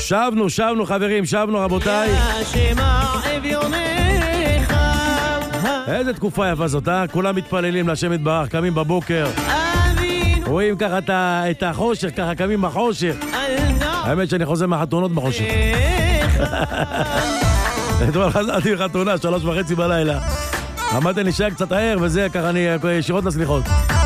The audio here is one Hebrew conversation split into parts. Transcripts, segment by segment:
שבנו חברים, שבנו רבותיי. איזה תקופה יפה זאת, כולם מתפללים לשם יתברך, קמים בבוקר. רואים ככה את החושך, ככה קמים בחושך. האמת שאני חוזר מהחתונות בחושך. אתמול חזרתי מחתונה, 3:30 בלילה. אמרתי אני שעה קצת ער, וזה ככה אני ישירות לסליחות.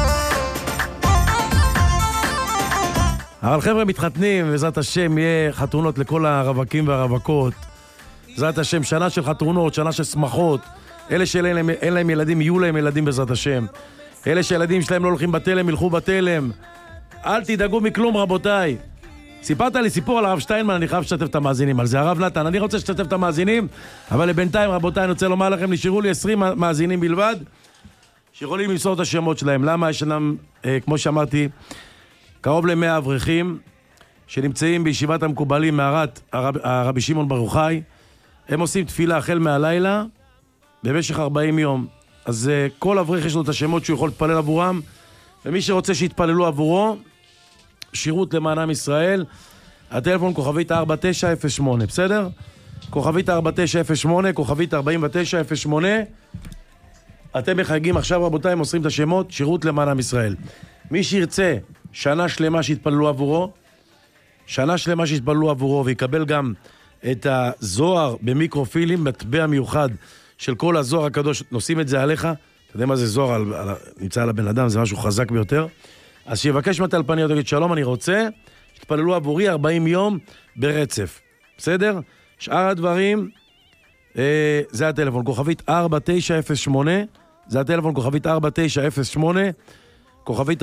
אבל חבר'ה מתחתנים, בעזרת השם יהיה חתונות לכל הרווקים והרווקות. בעזרת השם, שנה של חתונות, שנה של שמחות. אלה שאין להם ילדים, יהיו להם ילדים בעזרת השם. אלה שהילדים שלהם לא הולכים בתלם, ילכו בתלם. אל תדאגו מכלום רבותיי. סיפרת לי סיפור על הרב שטיינמן, אני חייב לשתף את המאזינים על זה. הרב נתן, אני רוצה לשתף את המאזינים, אבל לבינתיים רבותיי, אני רוצה לומר לכם, נשארו לי 20 מאזינים בלבד, שיכולים למסור את השמות שלהם. למה? יש להם, כמו שאמרתי, קרוב ל100 אברכים, שנמצאים בישיבת המקובלים מערת הרבי שמעון בר יוחאי. הם עושים תפילה החל מהלילה, במשך 40 יום. אז כל אברך יש לו את השמות שהוא יכול להתפלל עבורם, ומי שרוצה שיתפללו עבורו, שירות למען עם ישראל, הטלפון כוכבית 4908, בסדר? כוכבית 4908, כוכבית 4908. אתם מחייגים עכשיו רבותיי, הם מוסרים את השמות, שירות למען עם ישראל. מי שירצה שנה שלמה שיתפללו עבורו, שנה שלמה שיתפללו עבורו, ויקבל גם את הזוהר במיקרופילים, מטבע מיוחד של כל הזוהר הקדוש, נושאים את זה עליך. אתה יודע מה זה זוהר נמצא על הבן אדם, זה משהו חזק ביותר. אז שיבקש מהטלפניות, תגיד שלום, אני רוצה שתפללו עבורי 40 יום ברצף, בסדר? שאר הדברים, זה הטלפון, כוכבית 4908, זה הטלפון, כוכבית 4908, כוכבית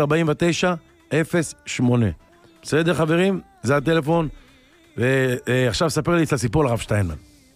4908. בסדר חברים? זה הטלפון. ועכשיו ספר לי את הסיפור לרב שטיינמן.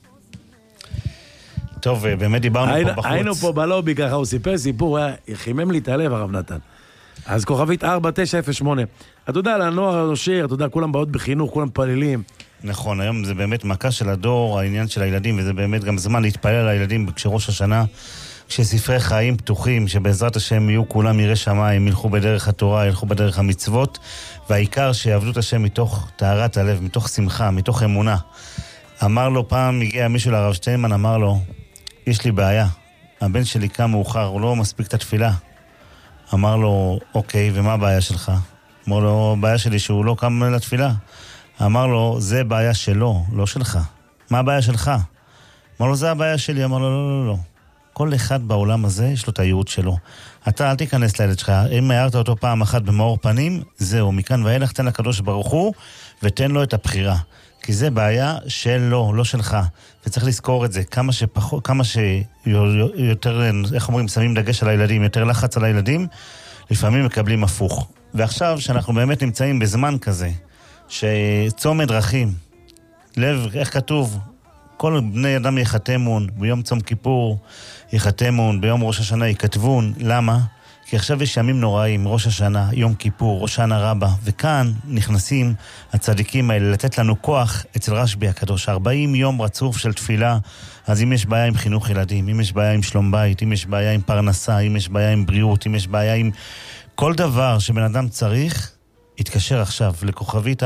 טוב, באמת דיברנו פה בחוץ. היינו פה בלובי ככה, הוא סיפר סיפור, חימם לי את הלב הרב נתן. אז כוכבית 4908. אתה יודע, לנוער הנושר, אתה יודע, כולם באות בחינוך, כולם פללים. נכון, היום זה באמת מכה של הדור, העניין של הילדים, וזה באמת גם זמן להתפלל על הילדים כשראש השנה, כשספרי חיים פתוחים, שבעזרת השם יהיו כולם יראי שמיים, ילכו בדרך התורה, ילכו בדרך המצוות, והעיקר שיעבדו את השם מתוך טהרת הלב, מתוך שמחה, מתוך אמונה. אמר לו פעם, הגיע מישהו לרב שטיינמן, אמר לו, יש לי בעיה, הבן שלי קם מאוחר, הוא לא מספיק את התפילה. אמר לו, אוקיי, ומה הבעיה שלך? אמר לו, הבעיה שלי שהוא לא קם לתפילה. אמר לו, זה בעיה שלו, לא שלך. מה הבעיה שלך? אמר לו, זה הבעיה שלי. אמר לו, לא, לא, לא. כל אחד בעולם הזה יש לו את הייעוד שלו. אתה אל תיכנס לילד שלך. אם הערת אותו פעם אחת במאור פנים, זהו, מכאן ואילך תן לקדוש ברוך הוא, ותן לו את הבחירה. כי זה בעיה שלו, לא שלך. וצריך לזכור את זה. כמה שיותר, איך אומרים, שמים דגש על הילדים, יותר לחץ על הילדים, לפעמים מקבלים הפוך. ועכשיו שאנחנו באמת נמצאים בזמן כזה, שצומת דרכים, לב, איך כתוב, כל בני אדם יחתמון, ביום צום כיפור יחתמון, ביום ראש השנה יכתבון. למה? כי עכשיו יש ימים נוראים, ראש השנה, יום כיפור, ראש השנה רבה, וכאן נכנסים הצדיקים האלה לתת לנו כוח אצל רשב"י הקדוש, 40 יום רצוף של תפילה. אז אם יש בעיה עם חינוך ילדים, אם יש בעיה עם שלום בית, אם יש בעיה עם פרנסה, אם יש בעיה עם בריאות, אם יש בעיה עם כל דבר שבן אדם צריך, יתקשר עכשיו לכוכבית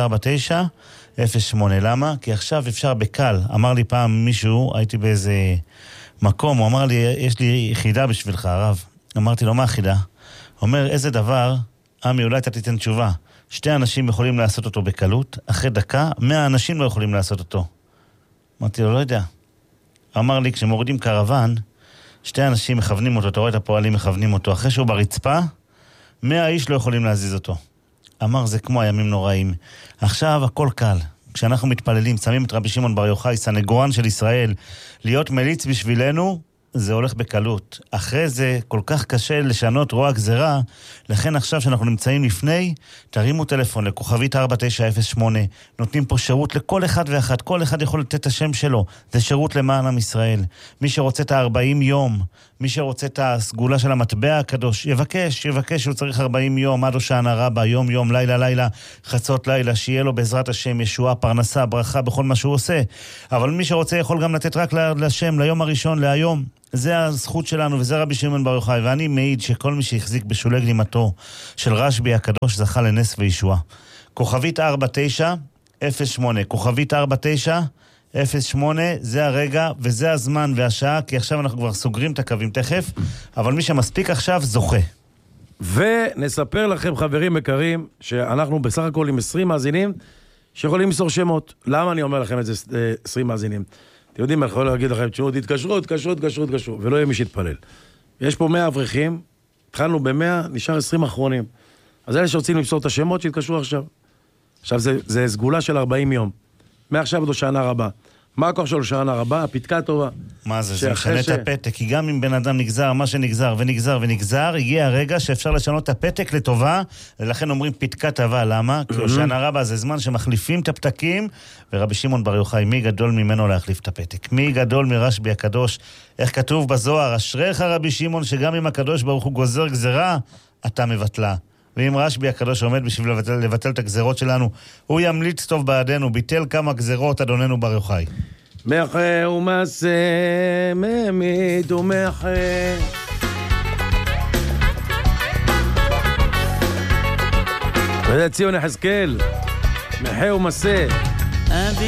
4908. למה? כי עכשיו אפשר בקל. אמר לי פעם מישהו, הייתי באיזה מקום, הוא אמר לי, יש לי חידה בשבילך הרב. אמרתי לו, מה החידה? אומר, איזה דבר, עמי, אולי אתה תיתן תשובה. 2 אנשים יכולים לעשות אותו בקלות, אחרי דקה 100 אנשים לא יכולים לעשות אותו. אמרתי לו, לא יודע. אמר לי, כשמורידים קרוון, 2 אנשים מכוונים אותו, אתה רואה את הפועלים מכוונים אותו, אחרי שהוא ברצפה, 100 איש לא יכולים להזיז אותו. אמר, זה כמו הימים נוראים. עכשיו הכל קל. כשאנחנו מתפללים, שמים את רבי שמעון בר יוחאי, סנגורן של ישראל, להיות מליץ בשבילנו, זה הולך בקלות. אחרי זה כל כך קשה לשנות רוע גזרה, לכן עכשיו שאנחנו נמצאים לפני, תרימו טלפון לכוכבית 4908, נותנים פה שירות לכל אחד ואחת, כל אחד יכול לתת את השם שלו, זה שירות למען עם ישראל. מי שרוצה את 40 יום, מי שרוצה את הסגולה של המטבע הקדוש, יבקש, הוא צריך 40 יום, עד הושענא רבה, יום יום, לילה לילה, חצות לילה, שיהיה לו בעזרת השם ישועה, פרנסה, ברכה בכל מה שהוא עושה. אבל מי שרוצה יכול גם לתת רק לשם, ליום הראשון, להיום. זה הזכות שלנו, וזה רבי שמעון בר יוחאי, ואני מעיד שכל מי שהחזיק בשולי גלימתו של רשב"י הקדוש זכה לנס וישועה. כוכבית 4908, 08, כוכבית 4908, זה הרגע וזה הזמן והשעה, כי עכשיו אנחנו כבר סוגרים את הקווים תכף, אבל מי שמספיק עכשיו זוכה. ונספר לכם, חברים יקרים, שאנחנו בסך הכל עם 20 מאזינים שיכולים למסור שמות. למה אני אומר לכם את זה 20 מאזינים? אתם יודעים, אני יכול להגיד לכם, תתקשרו, ולא יהיה מי שיתפלל. יש פה 100 אברכים, התחלנו ב100, נשאר 20 אחרונים. אז אלה שרוצים למסור את השמות, שיתקשרו עכשיו. עכשיו, זה סגולה של 40 יום. מעכשיו עד לשנה רבה. מה הכוח של לשנה רבה? הפתקה טובה. מה זה? זה משנה את הפתק, כי גם אם בן אדם נגזר, מה שנגזר ונגזר, הגיע הרגע שאפשר לשנות את הפתק לטובה, ולכן אומרים פתקה טובה. למה? כי לשנה רבה זה זמן שמחליפים את הפתקים, ורבי שמעון בר יוחאי, מי גדול ממנו להחליף את הפתק? מי גדול מרשב"י הקדוש? איך כתוב בזוהר? אשריך רבי שמעון, שגם אם הקדוש ברוך הוא גוזר גזרה, אתה מבטלה. ואם רשב"י הקדוש עומד בשביל לבטל את הגזרות שלנו, הוא ימליץ טוב בעדנו, ביטל כמה גזרות אדוננו בר יוחאי. מחה ומעשה, ממית ומחה. וזה ציון יחזקאל, מחה ומעשה.